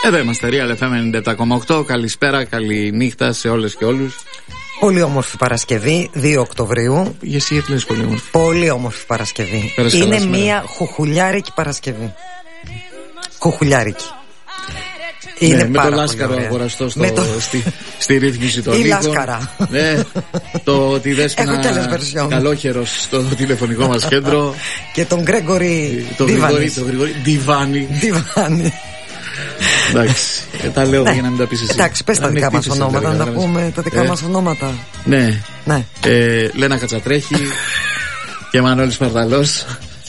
Εδώ είμαστε, Real FM 97,8. Καλησπέρα, καλή νύχτα σε όλες και όλους. Πολύ όμορφη Παρασκευή, 2 Οκτωβρίου. Για εσύ γιατί λες πολύ όμορφη? Πολύ όμορφη Παρασκευή. Είναι μια χουχουλιάρικη Παρασκευή. Χουχουλιάρικη. Είναι με το λάσκαρο αγοραστό στη ρύθμιση των ήχων. Η λάσκαρα. Ναι, τη Δέσποινα Καλόχερος στο τηλεφωνικό μας κέντρο. Και τον Γκρέγκορη Διβάνη. Εντάξει, τα λέω για να μην τα πεις εσύ. Εντάξει, πες τα δικά μας ονόματα, να τα πούμε τα δικά μας ονόματα. Ναι. Λένα Κατσατρέχη και Μανώλης Παρταλός.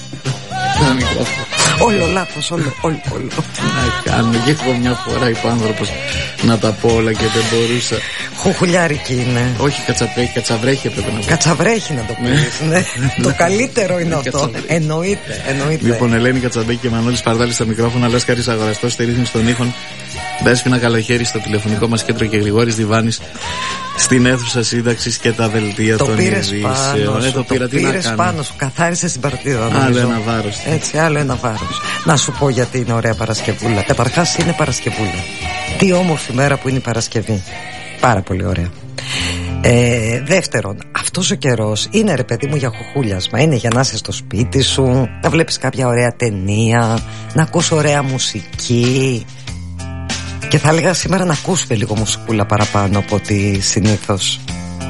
Όλο λάθος, όλο. Να κάνω και εγώ μια φορά είπε ο άνθρωπος να τα πω όλα και δεν μπορούσα. Χουχουλιάρικη είναι. Όχι Κατσατρέχη, Κατσαβρέχη έπρεπε να πω. Κατσαβρέχη να το πεις, ναι. Το καλύτερο είναι αυτό. Εννοείται. Λοιπόν, Ελένη Κατσαμπέκη και Μανώλης Παρδάλης στα μικρόφωνα, Λάσκαρης Αγοραστός στη ρύθμιση των ήχων, Δέσποινα Καλοχέρη στο τηλεφωνικό μας κέντρο και Γρηγόρης Διβάνης στην αίθουσα σύνταξης και τα δελτία των ειδήσεων. Το πήρες πάνω σου, καθάρισες την παρτίδα. Άλλο ένα βάρος. Έτσι, άλλο ένα βάρος. Να σου πω γιατί είναι ωραία Παρασκευούλα. Καταρχάς είναι Παρασκευούλα. Τι όμορφη μέρα που είναι η Παρασκευή. Πάρα πολύ ωραία. Δεύτερον, αυτός ο καιρός είναι ρε παιδί μου για χουχούλιασμα. Είναι για να είσαι στο σπίτι σου, να βλέπεις κάποια ωραία ταινία, να ακούς ωραία μουσική. Και θα έλεγα σήμερα να ακούσουμε λίγο μουσικούλα παραπάνω από ό,τι συνήθως.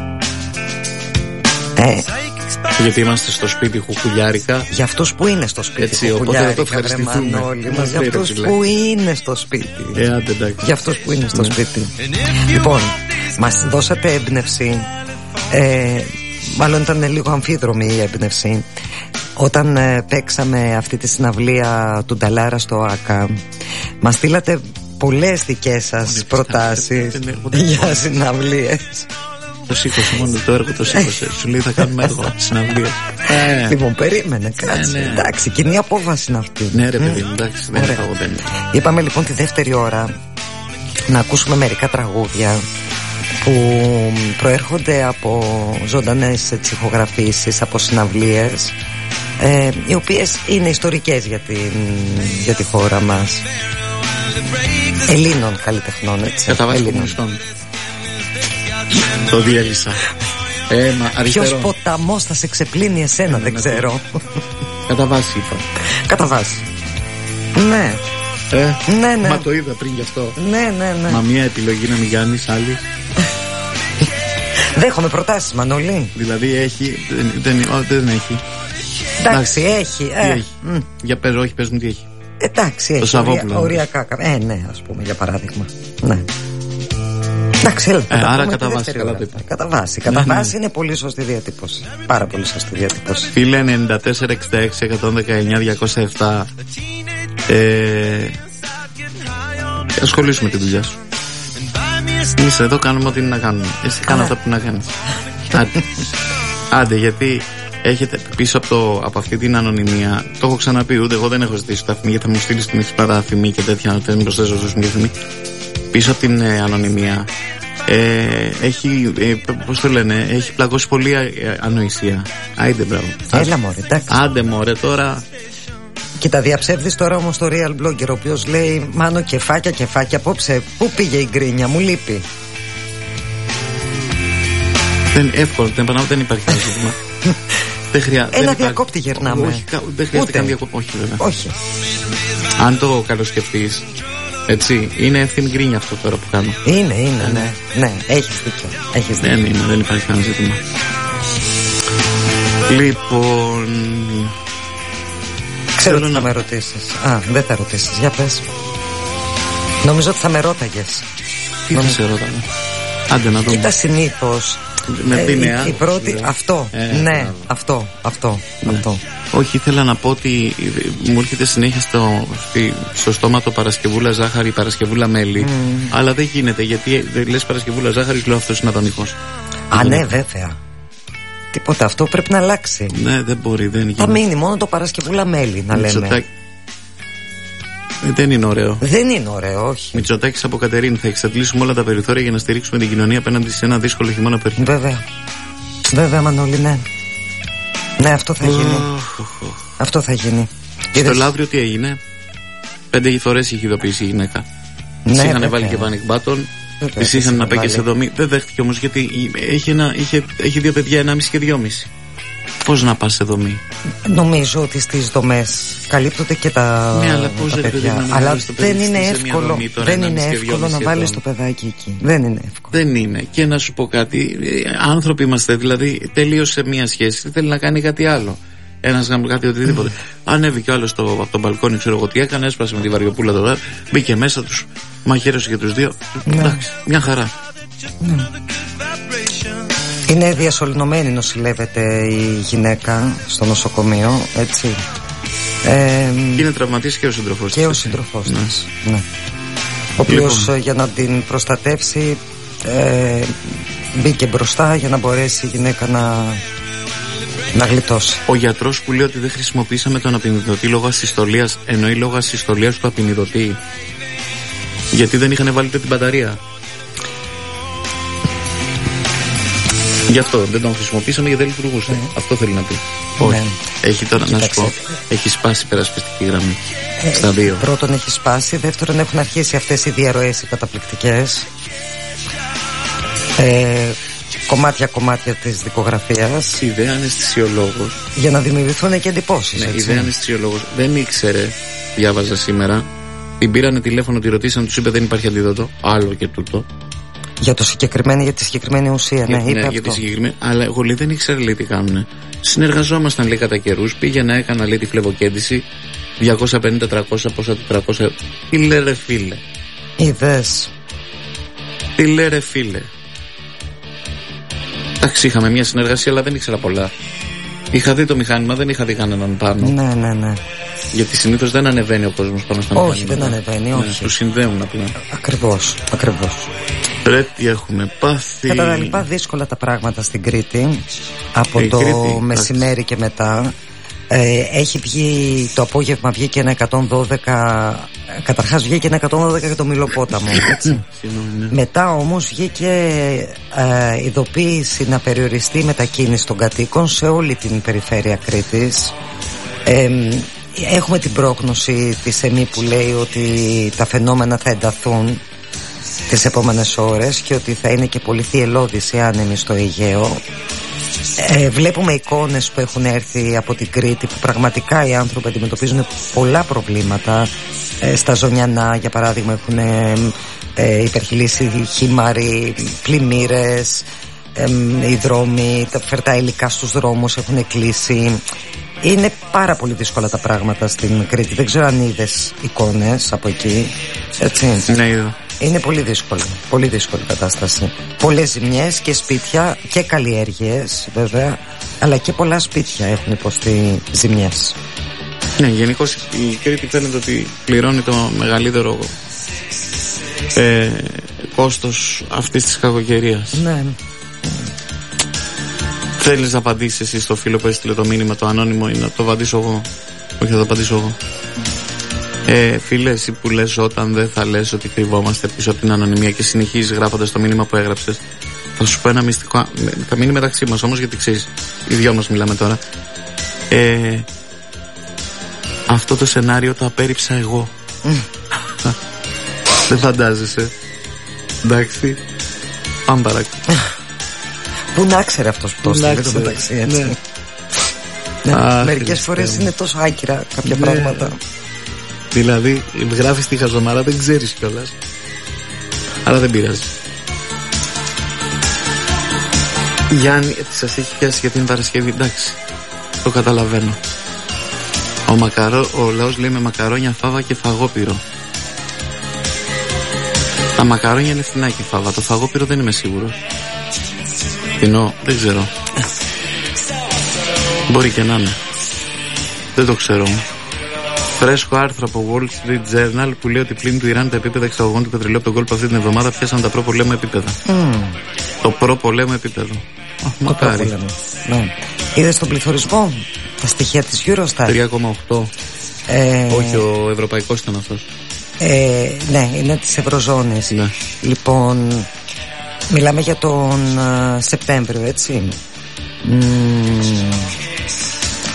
Γιατί είμαστε στο σπίτι χουχουλιάρικα. Για αυτούς που είναι στο σπίτι έτσι, οπότε θα το ευχαριστηθούμε. Για αυτούς που είναι στο σπίτι. Για αυτούς που είναι στο σπίτι. Λοιπόν, μας δώσατε έμπνευση. Μάλλον ήταν λίγο αμφίδρομη η έμπνευση όταν παίξαμε αυτή τη συναυλία του Νταλάρα στο ΆΚΑ. Μας στείλατε πολλές δικές σας προτάσεις για συναυλίες. Το σήκωσε μόνο το έργο, το σήκωσε. Σου λέει θα κάνουμε έργο συναυλίες. Λοιπόν, περίμενε, κάτσε. Εντάξει, κοινή απόφαση είναι αυτή. Ναι, ρε παιδί, εντάξει, δεν είναι παγωμένη. Είπαμε λοιπόν τη δεύτερη ώρα να ακούσουμε μερικά τραγούδια που προέρχονται από ζωντανές ηχογραφήσεις, από συναυλίες, οι οποίες είναι ιστορικές για τη χώρα μας. Ελλήνων καλλιτεχνών, έτσι. Κατά βάση κομμουνιστών. Το διέλυσα. Ποιος ποταμός θα σε ξεπλύνει εσένα, δεν ξέρω. Κατά βάση είπα. Κατά βάση. Ναι. Ναι. Μα το είδα πριν γι' αυτό. Ναι. Μα μια επιλογή να μην κάνεις άλλη. Δέχομαι προτάσεις, Μανώλη. Δηλαδή έχει. Δεν έχει. Εντάξει, έχει. Τι έχει? Για πες, όχι, πες μου τι έχει. Εντάξει, έχει. Οριακά. Ναι, ας πούμε, για παράδειγμα. Ναι. Εντάξει, έλα. Άρα κατά βάση. Κατά βάση είναι πολύ σωστή διατύπωση. Πάρα πολύ σωστή διατύπωση. Φίλε 94-66-119-207. Ασχολήσου με τη δουλειά σου. Είσαι εδώ, κάνουμε ό,τι είναι να κάνουμε. Εσύ κάνω αυτά που να κάνεις. Άντε, γιατί έχετε πίσω από αυτή την ανωνυμία. Το έχω ξαναπεί, ούτε εγώ δεν έχω ζητήσει τα αφημί, γιατί θα μου στείλει την εξυπάρα αφημί και τέτοια. Αν θες να προσθέσω μια αφημί. Πίσω από την ανωνυμία έχει, πώς το λένε, έχει πλακώσει πολύ ανοησία. Άιντε, μπράβο. Έλα μωρέ, εντάξει. Άντε μωρέ τώρα. Και τα διαψεύδεις τώρα όμως το Real Blogger, ο οποίος λέει Μάνο κεφάκια απόψε. Πού πήγε η γκρίνια, μου λείπει. Εύκολο, δεν υπάρχει κανένα ζήτημα. Ένα διακόπτη γερνάμε. Όχι, δεν χρειάζεται καν διακόπτη. Όχι, βέβαια. Όχι. Αν το καλοσκεφτείς, έτσι, είναι ευθύνη γκρίνια αυτό τώρα που κάνω. Είναι, ναι. Έχεις δίκιο. Δεν υπάρχει κανένα ζήτημα. Λοιπόν, ξέρω ότι θα με ρωτήσεις. Δεν θα ρωτήσεις, για πες. Νομίζω ότι θα με ρώταγες. Τι θα σε ρώταγα? Άντε να δούμε. Κοίτα, συνήθως η πρώτη, αυτό. Ναι, αυτό. Όχι, ήθελα να πω ότι μου έρχεται συνέχεια στο στόμα το Παρασκευούλα ζάχαρη, Παρασκευούλα μέλι. Αλλά δεν γίνεται, γιατί δεν λες Παρασκευούλα ζάχαρη, λέω αυτός είναι αδονικός. Ναι, βέβαια. Τίποτα, αυτό πρέπει να αλλάξει. Ναι, δεν μπορεί, δεν γίνεται. Θα μείνει μόνο το Παρασκευούλα μέλι, να λέμε. Δεν είναι ωραίο. Δεν είναι ωραίο, όχι. Μητσοτάκης από Κατερίνη. Θα εξαντλήσουμε όλα τα περιθώρια για να στηρίξουμε την κοινωνία απέναντι σε ένα δύσκολο χειμώνα που έρχεται. Βέβαια, Μανώλη, ναι. Ναι, αυτό θα γίνει. Αυτό θα γίνει. Στο Λαύριο τι έγινε? 5 φορές είχε ειδοποιήσει η γυναίκα. Της είχαν βάλει και panic button. Της είχαν να πάει και σε δομή. Δεν δέχτηκε όμως, γιατί έχει 2 παιδιά, 1,5 και 2,5. Πώς να πας σε δομή? Νομίζω ότι στις δομές καλύπτονται και τα, αλλά τα παιδιά. Αλλά δεν είναι εύκολο, να βάλεις το παιδάκι εκεί. Δεν είναι εύκολο. Δεν είναι. Και να σου πω κάτι, άνθρωποι είμαστε, δηλαδή τελείωσε μια σχέση, θέλει να κάνει κάτι άλλο. Ένας γάμο, κάτι οτιδήποτε. Ανέβηκε ο άλλος από το μπαλκόνι, ξέρω εγώ τι έκανε, έσπασε με τη βαριοπούλα το δάχτυλο, μπήκε μέσα τους, μαχαίρωσε και τους 2. Εντάξει, μια χαρά. Είναι διασωληνωμένη, νοσηλεύεται η γυναίκα στο νοσοκομείο, έτσι. Είναι τραυματής και ο σύντροφός της. Και ο σύντροφός της, ναι. Ο οποίος για να την προστατεύσει μπήκε μπροστά για να μπορέσει η γυναίκα να γλιτώσει. Ο γιατρός που λέει ότι δεν χρησιμοποίησαμε τον απεινιδωτή λόγω ασυστολίας, εννοεί λόγω ασυστολίας του απεινιδωτή, γιατί δεν είχαν βάλει την μπαταρία. Γι' αυτό δεν τον χρησιμοποίησαμε, γιατί δεν λειτουργούσε. Αυτό θέλει να πει. Όχι. Έχει τώρα, να σου πω, έχει σπάσει η περασπιστική γραμμή. Στα 2. Πρώτον έχει σπάσει, δεύτερον έχουν αρχίσει αυτές οι διαρροές οι καταπληκτικές. Κομμάτια της δικογραφίας. Ιδέα αναισθησιολόγος. Για να δημιουργηθούν και εντυπώσεις. Ναι, ιδέα αναισθησιολόγος. Δεν ήξερε, διάβαζα σήμερα. Την πήρανε τηλέφωνο, τη ρωτήσαν, τους είπε δεν υπάρχει αντίδοτο. Άλλο και τούτο. Για τη συγκεκριμένη ουσία, για τη συγκεκριμένη. Αλλά εγώ λέει δεν ήξερα, λέει, τι κάνουνε. Συνεργαζόμασταν, λέει, κατά καιρούς. Πήγαινα, έκανα, λέει, τη φλεβοκέντηση. 250-300, πόσα 400. Τι λέει ρε φίλε. Είδες. Τι λέει ρε φίλε. Εντάξει, είχαμε μια συνεργασία, αλλά δεν ήξερα πολλά. Είχα δει το μηχάνημα, δεν είχα δει κανέναν πάνω. Ναι. Γιατί συνήθως δεν ανεβαίνει ο κόσμος πάνω στο μηχάνημα. Όχι, δεν ανεβαίνει, όχι. Τους συνδέουν απλά. Ακριβώς. Ρε, τι έχουμε πάθει. Κατά τα λοιπά, δύσκολα τα πράγματα στην Κρήτη. Από το μεσημέρι και μετά. Έχει βγει το απόγευμα, βγήκε ένα 112. Καταρχάς βγήκε ένα 112 για το Μιλοπόταμο, έτσι. Μετά όμως βγήκε ειδοποίηση να περιοριστεί η μετακίνηση των κατοίκων σε όλη την περιφέρεια Κρήτης. Έχουμε την πρόγνωση της ΕΜΗ που λέει ότι τα φαινόμενα θα ενταθούν τις επόμενες ώρες και ότι θα είναι και πολύ θυελλώδης η άνεμη στο Αιγαίο. Βλέπουμε εικόνες που έχουν έρθει από την Κρήτη, που πραγματικά οι άνθρωποι αντιμετωπίζουν πολλά προβλήματα. Στα Ζωνιανά, για παράδειγμα, έχουν υπερχειλήσει χήμαροι, πλημμύρες, οι δρόμοι, τα φερτά υλικά στους δρόμους έχουν κλείσει. Είναι πάρα πολύ δύσκολα τα πράγματα στην Κρήτη. Δεν ξέρω αν είδες εικόνες από εκεί, έτσι. Ναι, είδα. Είναι πολύ δύσκολη κατάσταση. Πολλές ζημιές και σπίτια και καλλιέργειες βέβαια, αλλά και πολλά σπίτια έχουν υποστεί ζημιές. Ναι, γενικώς η Κρήτη φαίνεται ότι πληρώνει το μεγαλύτερο κόστος αυτής της κακοκαιρίας. Ναι. Θέλεις να απαντήσεις εσύ στο φίλο που έστειλε το μήνυμα το ανώνυμο ή να το απαντήσω εγώ? Όχι, θα το απαντήσω εγώ. Φίλε, εσύ που λες όταν δεν θα λες ότι κρυβόμαστε πίσω από την ανωνυμία και συνεχίζεις γράφοντας το μήνυμα που έγραψες, θα σου πω ένα μυστικό. Θα μείνει μεταξύ μας όμως, γιατί ξέρεις, οι δυο μας μιλάμε τώρα. Αυτό το σενάριο το απέρριψα εγώ. Δεν φαντάζεσαι? Εντάξει, πάμε παρακάτω. Πού να ξέρει αυτός που το στείλει το μεταξύ, έτσι. Μερικές φορές είναι τόσο άκυρα κάποια πράγματα. Δηλαδή γράφεις τη χαζομάρα, δεν ξέρεις κιόλας. Αλλά δεν πειράζει. Γιάννη, σας έχει πιάσει για την Παρασκευή? Εντάξει, το καταλαβαίνω. Ο λαός λέει με μακαρόνια, φάβα και φαγόπυρο. Τα μακαρόνια είναι φθηνά και φάβα. Το φαγόπυρο δεν είμαι σίγουρος. Φθηνό, δεν ξέρω. Μπορεί και να είναι. Δεν το ξέρω. Φρέσκο άρθρο από Wall Street Journal που λέει ότι πλην του Ιράν τα επίπεδα εξαγωγών του πετρελαίου από τον κόλπο αυτή την εβδομάδα πιάσαν τα προ-πολέμου επίπεδα. Το προ-πολέμου επίπεδο. Μακάρι. Ναι. Είδες τον πληθωρισμό, τα στοιχεία της Eurostat? 3,8. Όχι, ο ευρωπαϊκός ήταν αυτός. Ναι, είναι της Ευρωζώνης. Ναι. Λοιπόν, μιλάμε για τον Σεπτέμβριο, έτσι.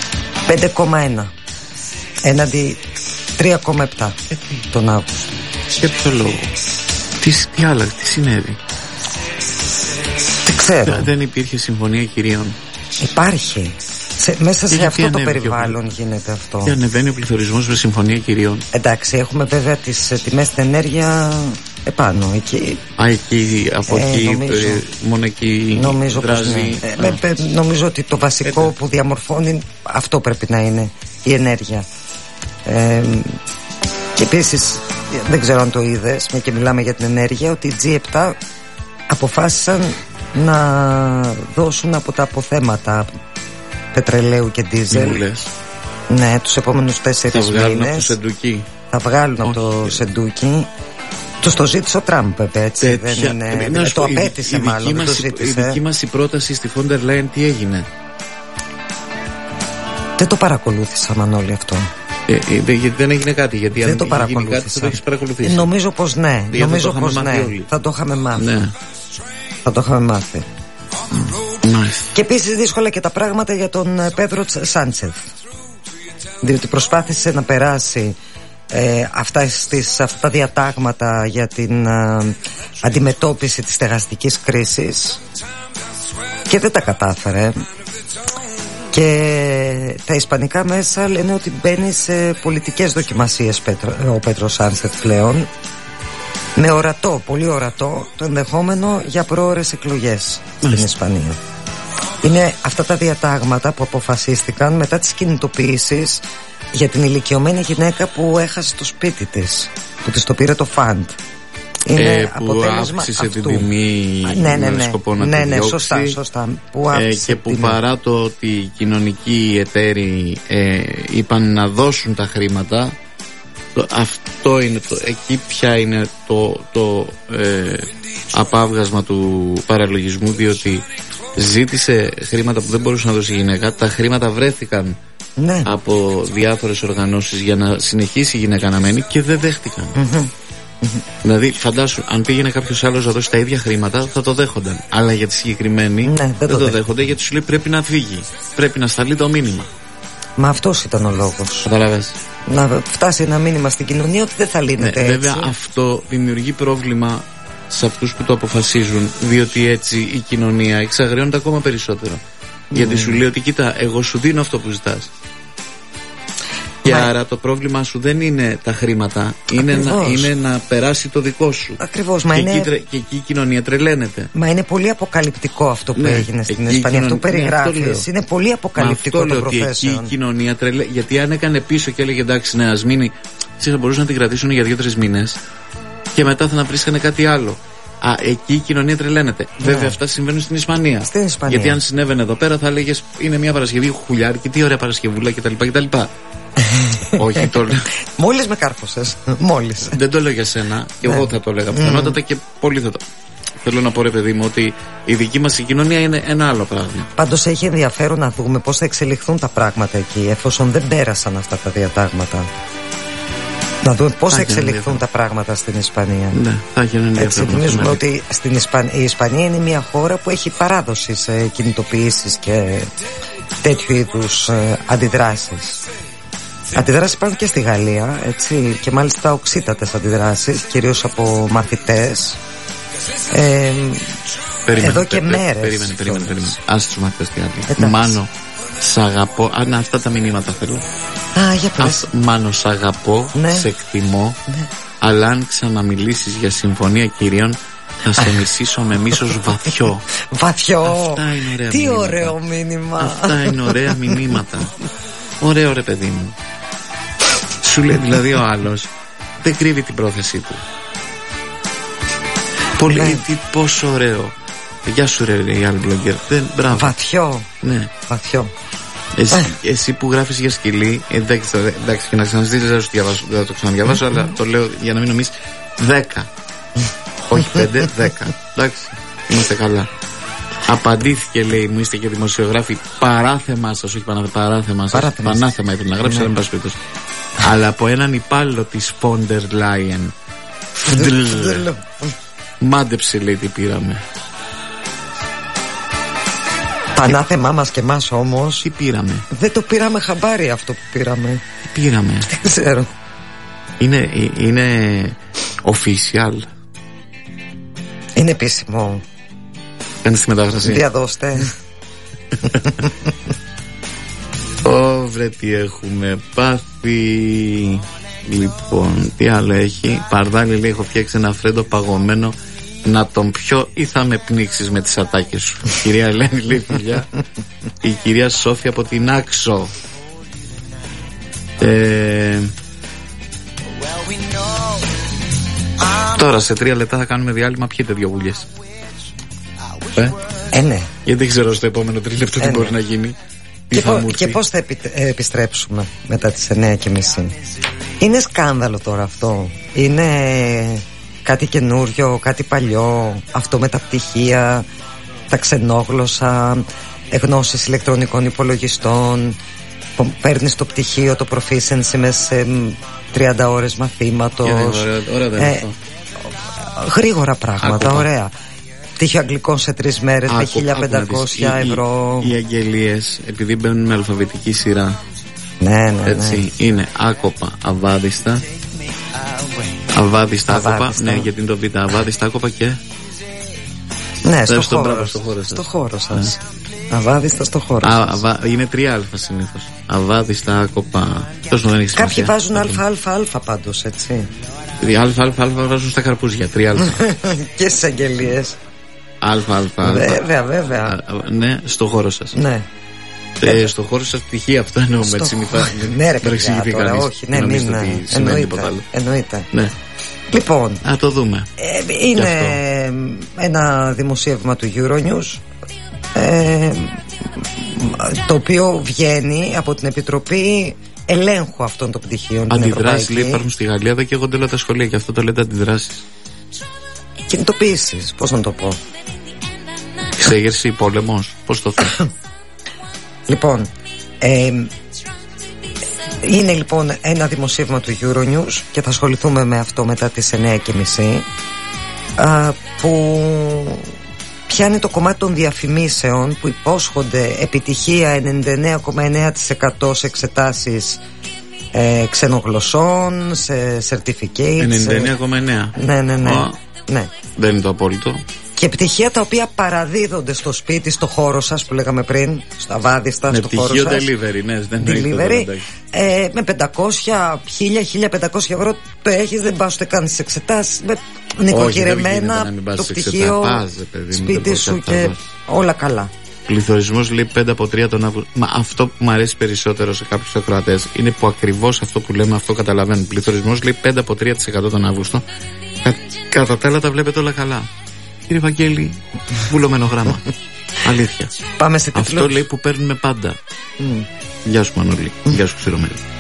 5,1 έναντι 3,7 τον Αύγουστο. Για ποιο λόγο? Τι άλλαξε, τι συνέβη? Δεν ξέρω. Δεν υπήρχε συμφωνία κυρίων? Υπάρχει. Μέσα σε αυτό το περιβάλλον γίνεται αυτό. Και ανεβαίνει ο πληθωρισμός με συμφωνία κυρίων. Εντάξει, έχουμε βέβαια τις τιμές στην ενέργεια επάνω, εκεί. Εκεί, από εκεί, μόνο εκεί νομίζω δράζει. Ναι. Νομίζω ότι το βασικό που διαμορφώνει αυτό πρέπει να είναι η ενέργεια. Και επίσης, δεν ξέρω αν το είδες, και μιλάμε για την ενέργεια, ότι οι G7 αποφάσισαν να δώσουν από τα αποθέματα πετρελαίου και ντίζελ. Ναι, τους επόμενους 4 μήνες. Θα βγάλουν από το Σεντούκι. Θα βγάλουν από το Σεντούκι. Τους το ζήτησε ο Τραμπ, έτσι. Το απέτησε μάλλον. Η δική μας η πρόταση στη Φόντερ Λάιεν τι έγινε? Δεν το παρακολούθησα, Μανώλη, αυτό. Γιατί δεν έγινε κάτι? Γιατί δεν αν το γίνει κάτι θα το έχεις παρακολουθήσει. Νομίζω πως ναι. Θα το είχαμε μάθει. Ναι. Θα το είχαμε μάθει. Και επίσης δύσκολα και τα πράγματα για τον Πέδρο Σάντσεθ, διότι προσπάθησε να περάσει αυτά τα διατάγματα για την αντιμετώπιση της στεγαστικής κρίσης και δεν τα κατάφερε. Και τα ισπανικά μέσα λένε ότι μπαίνει σε πολιτικές δοκιμασίες ο Πέτρο Σάντσεθ πλέον, με ορατό, πολύ ορατό, το ενδεχόμενο για προώρες εκλογές στην Ισπανία. Είναι αυτά τα διατάγματα που αποφασίστηκαν μετά τις κινητοποιήσεις για την ηλικιωμένη γυναίκα που έχασε το σπίτι της, που της το πήρε το φαντ. Είναι που αύξησε την τιμή με σκοπό να τη διώξει. Σωστά. Και που παρά το ότι οι κοινωνικοί εταίροι είπαν να δώσουν τα χρήματα, αυτό είναι εκεί πια είναι το απάβγασμα του παραλογισμού, διότι ζήτησε χρήματα που δεν μπορούσε να δώσει η γυναίκα. Τα χρήματα βρέθηκαν από διάφορες οργανώσεις για να συνεχίσει η γυναίκα να μένει και δεν δέχτηκαν. Δηλαδή φαντάσου, αν πήγαινε κάποιος άλλος να δώσει τα ίδια χρήματα θα το δέχονταν, αλλά για τη συγκεκριμένη δεν το δέχονται, γιατί σου λέει πρέπει να φύγει, πρέπει να σταλεί το μήνυμα. Μα αυτός ήταν ο λόγος. Καταλαβες? Να φτάσει ένα μήνυμα στην κοινωνία ότι δεν θα λύνεται έτσι. Βέβαια αυτό δημιουργεί πρόβλημα σε αυτούς που το αποφασίζουν, διότι έτσι η κοινωνία εξαγριώνεται ακόμα περισσότερο. Γιατί σου λέει ότι κοίτα, εγώ σου δίνω αυτό που ζητάς. Και άρα το πρόβλημα σου δεν είναι τα χρήματα, είναι να περάσει το δικό σου. Ακριβώς. Και εκεί η κοινωνία τρελαίνεται. Μα είναι πολύ αποκαλυπτικό αυτό που έγινε στην Ισπανία. Αυτό που περιγράφεις είναι πολύ αποκαλυπτικό το profession. Εκεί η κοινωνία τρελαίνεται. Γιατί αν έκανε πίσω και έλεγε εντάξει, ναι, ας μείνει, θα μπορούσαν να την κρατήσουν για 2-3 μήνες και μετά θα να βρίσκανε κάτι άλλο. Εκεί η κοινωνία τρελαίνεται. Βέβαια αυτά συμβαίνουν στην Ισπανία. Γιατί αν συνέβαινε εδώ πέρα θα έλεγες είναι μια Παρασκευή χουλιάρικη, τι ωραία Παρασκευούλα κτλ. Όχι, το λέω. Μόλις με κάρφωσες. Μόλις. Δεν το λέω για σένα. Εγώ θα το έλεγα πιθανότατα και πολύ θα το. Θέλω να πω, ρε παιδί μου, ότι η δική μας η κοινωνία είναι ένα άλλο πράγμα. Πάντως έχει ενδιαφέρον να δούμε πώς θα εξελιχθούν τα πράγματα εκεί, εφόσον δεν πέρασαν αυτά τα διατάγματα. Να δούμε πώς θα εξελιχθούν τα πράγματα στην Ισπανία. Ναι, θα έχει ενδιαφέρον. Έτσι, θυμίζουμε ότι η Ισπανία είναι μια χώρα που έχει παράδοση σε κινητοποιήσεις και τέτοιου είδους αντιδράσεις. Αντιδράσεις υπάρχουν και στη Γαλλία, έτσι, και μάλιστα οξύτατες αντιδράσεις, κυρίως από μαθητές. Εδώ και μέρες. Περίμενε. Άσε τους μαθητές τι άλλο. Μάνο, σ' αγαπώ. Αυτά τα μηνύματα θέλω. Για πες. Μάνο, σ' αγαπώ, σε εκτιμώ, αλλά αν ξαναμιλήσεις για συμφωνία κυρίων θα σε μισήσω με μίσος βαθιό. Βαθιό. Αυτά είναι ωραία τι μηνύματα. Ωραίο μήνυμα. Αυτά είναι ωραία μηνύματα. Ωραίο, ρε παιδί μου. Σου λέει δηλαδή ο άλλος δεν κρύβει την πρόθεσή του. Πολύ, πόσο ωραίο. Γεια σου ρε η άλλη blogger. Μπράβο. Βαθιό. Ναι. Βαθιό. Εσύ που γράφεις για σκυλί, εντάξει και να ξαναζητήσεις δεν θα το ξαναδιαβάσω, αλλά το λέω για να μην νομίζεις 10. Όχι 5, 10. Εντάξει, είμαστε καλά. Απαντήθηκε, λέει, μου είστε και δημοσιογράφοι, παράθεμά σας, όχι παράθεμά σας. Πανάθεμα ήθελα να γράψω, αλλά μην πας πίτος. Αλλά από έναν υπάλληλο της Φόντερ Λάιεν. Μάντεψε, λέει, τι πήραμε. Πανάθεμά μας και εμάς όμως. Τι πήραμε? Δεν το πήραμε χαμπάρι αυτό που πήραμε. Τι πήραμε? Δεν ξέρω. Είναι Official. Είναι επίσημο. Κάνεις τη μετάφραση. Διαδώστε. Βρε τι έχουμε πάθει. Λοιπόν, τι άλλο έχει? Παρδάλη λέει: έχω φτιάξει ένα φρέντο παγωμένο. Να τον πιω ή θα με πνίξεις με τις ατάκες σου? Κυρία Ελένη λέει φιλιά. Η κυρία Σόφια από την Άξο. Τώρα σε 3 λεπτά θα κάνουμε διάλειμμα. Πιείτε 2 γουλιές. Ναι. Γιατί δεν ξέρω στο επόμενο 3 λεπτό τι μπορεί να γίνει. Και πώς θα επιστρέψουμε μετά τις 9:30? Είναι σκάνδαλο τώρα αυτό. Είναι κάτι καινούριο, κάτι παλιό? Αυτό με τα πτυχία, τα ξενόγλωσσα, γνώσεις ηλεκτρονικών υπολογιστών. Παίρνεις το πτυχίο, το proficiency μέσα σε 30 ώρες μαθήματος. Ωραία δεν είναι αυτό. Γρήγορα πράγματα, ωραία. Πτυχίο αγγλικών σε 3 μέρες με 1.500 ευρώ. Οι αγγελίες, επειδή μπαίνουν με αλφαβητική σειρά, ναι. είναι άκοπα, αβάδιστα. Αβάδιστα άκοπα. Ναι, γιατί είναι το β. Αβάδιστα άκοπα και. Ναι, στο χώρο σας. Αβάδιστα στο χώρο σας. Είναι 3α συνήθως. Αβάδιστα άκοπα. Κάποιοι βάζουν αλφα πάντως, έτσι. Αλφα βάζουν στα καρπούζια. 3α. Και στις αγγελίες. Αλφα. Βέβαια. Ναι, στο χώρο σας. Ναι. Στο χώρο σας πτυχία, αυτό εννοούμε. Ναι, ρε παιδιά, τώρα όχι. Ναι, εννοείται. Ναι. Λοιπόν, να το δούμε. Είναι ένα δημοσίευμα του Euronews, το οποίο βγαίνει από την Επιτροπή Ελέγχου αυτών των πτυχίων. Αντιδράσεις λέει υπάρχουν στη Γαλλία, δεν καίγονται όλα τα σχολεία, και αυτό το λέτε αντιδράσεις. Κινητοποίησεις, πώς να το πω. Εξέγερση, πόλεμος, πώς το θέλω. Λοιπόν, είναι λοιπόν ένα δημοσίευμα του Euronews και θα ασχοληθούμε με αυτό μετά τις 9:30, που πιάνει το κομμάτι των διαφημίσεων που υπόσχονται επιτυχία 99,9% σε εξετάσεις ξενογλωσσών, σε certificates. 99,9. Ναι. Δεν είναι το απόλυτο. Και πτυχία τα οποία παραδίδονται στο σπίτι, στο χώρο σας που λέγαμε πριν, στα βάδιστα, στο χώρο σας. Πτυχίο delivery, ναι, δεν delivery, με 500, 1.000-1.500 ευρώ το έχεις, δεν πας ούτε καν στις εξετάσεις. Με νοικοκυρεμένα το πτυχίο, σπίτι σου και όλα καλά. Πληθωρισμός λέει 5 από 3 τον Αύγουστο. Μα αυτό που μου αρέσει περισσότερο σε κάποιους ακροατές είναι που ακριβώς αυτό που λέμε, αυτό καταλαβαίνουν. Πληθωρισμός λέει 5 από 3% τον Αύγουστο. Κατά τα άλλα τα βλέπετε όλα καλά. Κύριε Βαγγέλη, βουλωμένο γράμμα. Αλήθεια. Πάμε σε τίτλους. Αυτό λέει που παίρνουμε πάντα. Γεια σου Μανώλη. Γεια σου Ξηρομέλη.